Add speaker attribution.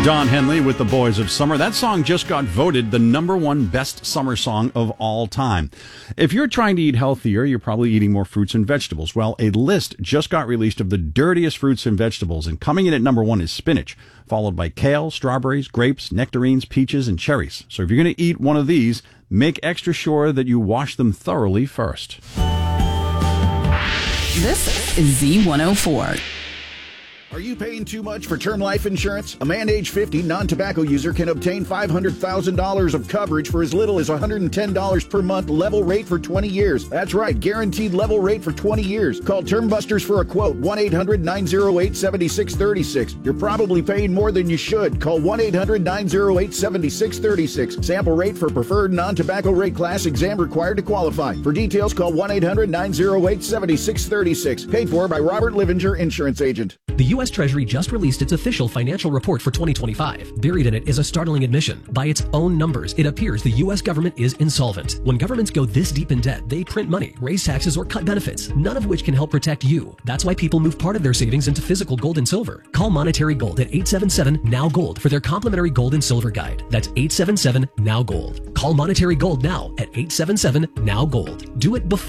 Speaker 1: Don Henley with The Boys of Summer. That song just got voted the #1 best summer song of all time. If you're trying to eat healthier, you're probably eating more fruits and vegetables. Well, a list just got released of the dirtiest fruits and vegetables, and coming in at #1 is spinach, followed by kale, strawberries, grapes, nectarines, peaches, and cherries. So if you're going to eat one of these, make extra sure that you wash them thoroughly first.
Speaker 2: This is Z104.
Speaker 3: Are you paying too much for term life insurance? A man age 50 non-tobacco user can obtain $500,000 of coverage for as little as $110 per month, level rate for 20 years. That's right, guaranteed level rate for 20 years. Call Term Busters for a quote, 1-800-908-7636. You're probably paying more than you should. Call 1-800-908-7636. Sample rate for preferred non-tobacco rate class, exam required to qualify. For details, call 1-800-908-7636. Paid for by Robert Livinger, Insurance Agent.
Speaker 4: The U.S. Treasury just released its official financial report for 2025. Buried in it is a startling admission. By its own numbers, it appears the U.S. government is insolvent. When governments go this deep in debt, they print money, raise taxes, or cut benefits, none of which can help protect you. That's why people move part of their savings into physical gold and silver. Call Monetary Gold at 877-NOW-GOLD for their complimentary gold and silver guide. That's 877-NOW-GOLD. Call Monetary Gold now at 877-NOW-GOLD. Do it before